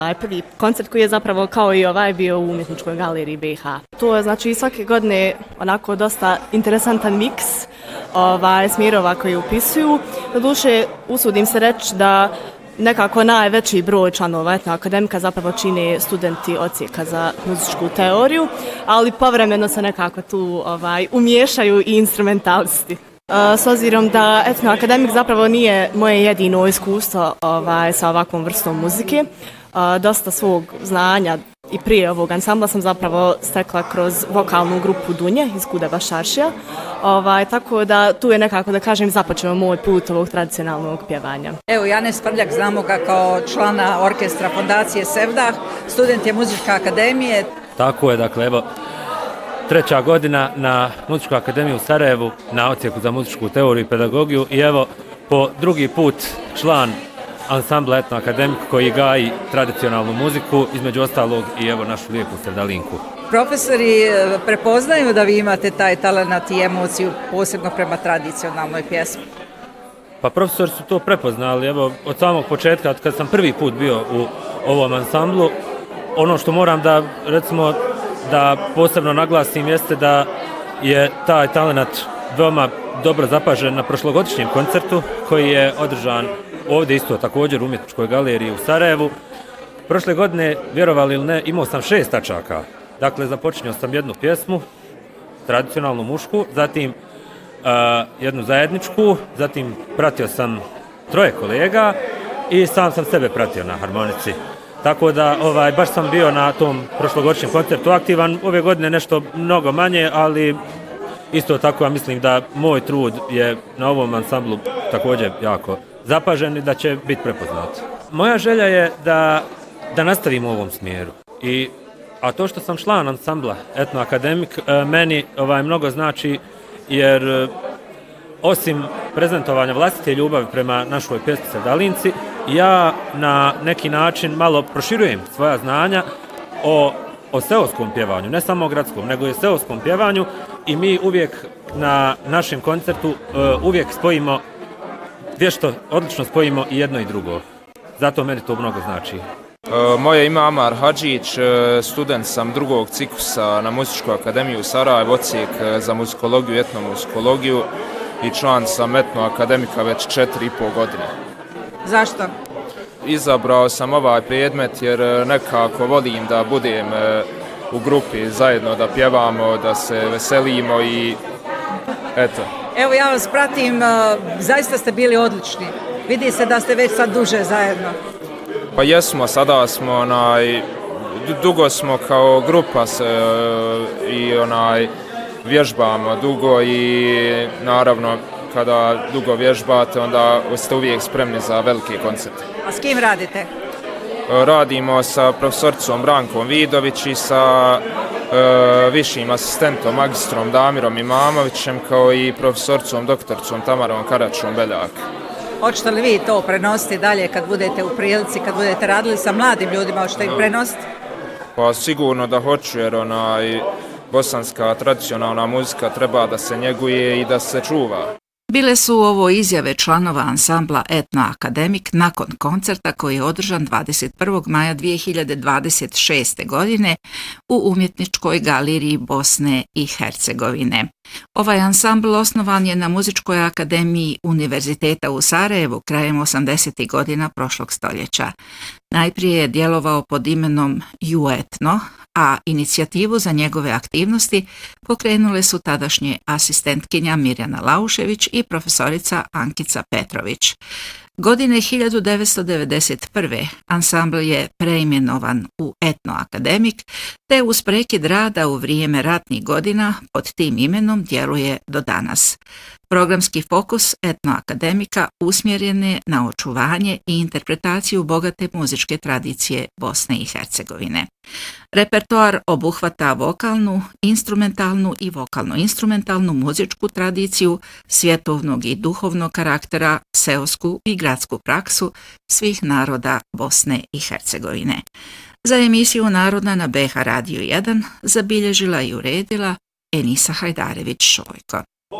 Prvi koncert koji je zapravo kao i ovaj bio u Umjetničkoj galeriji BiH. To je znači svake godine onako dosta interesantan miks smjerova koji upisuju. Doduše, usudim se reći da nekako najveći broj članova Etno akademika zapravo čine studenti odsjeka za muzičku teoriju, ali povremeno se nekako tu umiješaju i instrumentalisti. S obzirom da Etno akademik zapravo nije moje jedino iskustvo sa ovakvom vrstom muzike, dosta svog znanja i prije ovog ansambla sam zapravo stekla kroz vokalnu grupu Dunje iz Kudaba Šaršija, tako da tu je nekako, da kažem, započeo moj put ovog tradicionalnog pjevanja. Evo, Janez Prljak, znamo ga kao člana orkestra Fondacije Sevdah, student je Muzičke akademije. Tako je, dakle, evo, 3. godina na Muzičkoj akademiji u Sarajevu, na odsjeku za muzičku teoriju i pedagogiju i evo, po drugi put član ansambla Etno akademik koji gaji tradicionalnu muziku, između ostalog i evo našu lijepu Sevdalinku. Profesori prepoznaju da vi imate taj talent i emociju posebno prema tradicionalnoj pjesmi? Pa profesori su to prepoznali, evo od samog početka, kad sam prvi put bio u ovom ansamblu, ono što moram da, recimo, da posebno naglasim jeste da je taj talent veoma dobro zapažen na prošlogodišnjem koncertu koji je održan ovdje isto također u Umjetničkoj galeriji u Sarajevu. Prošle godine, vjerovali ili ne, imao sam 6 tačaka. Dakle, započinjao sam jednu pjesmu, tradicionalnu mušku, zatim jednu zajedničku, zatim pratio sam 3 kolega i sam sebe pratio na harmonici. Tako da baš sam bio na tom prošlogodišnjem koncertu aktivan, ove godine nešto mnogo manje, ali isto tako ja mislim da moj trud je na ovom ansamblu također jako zapažen i da će biti prepoznat. Moja želja je da nastavim u ovom smjeru. A to što sam član ansambla Etno akademik meni mnogo znači jer osim prezentovanja vlastite ljubavi prema našoj pjesmi Sevdalinci, ja na neki način malo proširujem svoja znanja o seoskom pjevanju, ne samo o gradskom, nego i o seoskom pjevanju i mi uvijek na našem koncertu uvijek spojimo, odlično spojimo i jedno i drugo. Zato meni to mnogo znači. Moje ime Amar Hadžić, student sam 2. ciklusa na Muzičkoj akademiji u Sarajevu, odsjek za muzikologiju i etnomuzikologiju i član sam Etno akademika već 4,5 godine. Zašto? Izabrao sam ovaj predmet jer nekako volim da budem u grupi zajedno, da pjevamo, da se veselimo i eto. Evo ja vas pratim, zaista ste bili odlični. Vidi se da ste već sad duže zajedno. Pa jesmo, sada smo dugo smo kao grupa i vježbamo dugo i naravno kada dugo vježbate onda ste uvijek spremni za velike koncerte. A s kim radite? Radimo sa profesoricom Brankom Vidović i sa višim asistentom magistrom Damirom Imamovićem kao i profesoricom doktoricom Tamarom Karačom-Beljak. Hoćete li vi to prenositi dalje kad budete u prilici, kad budete radili sa mladim ljudima, hoćete ih prenositi? Pa sigurno da hoću jer bosanska tradicionalna muzika treba da se njeguje i da se čuva. Bile su ovo izjave članova ansambla Etno akademik nakon koncerta koji je održan 21. maja 2026. godine u Umjetničkoj galeriji Bosne i Hercegovine. Ovaj ansambl osnovan je na Muzičkoj akademiji Univerziteta u Sarajevu krajem 80. godina prošlog stoljeća. Najprije je djelovao pod imenom Juetno, a inicijativu za njegove aktivnosti pokrenule su tadašnje asistentkinja Mirjana Laušević i profesorica Ankica Petrović. Godine 1991. ansambl je preimenovan u Etno akademik, te uz prekid rada u vrijeme ratnih godina pod tim imenom djeluje do danas. Programski fokus Etno akademika usmjeren je na očuvanje i interpretaciju bogate muzičke tradicije Bosne i Hercegovine. Repertoar obuhvata vokalnu, instrumentalnu i vokalno-instrumentalnu muzičku tradiciju svjetovnog i duhovnog karaktera, seosku i gradsku praksu svih naroda Bosne i Hercegovine. Za emisiju Narodna na BH Radio 1 zabilježila i uredila Enisa Hajdarević-Šojko.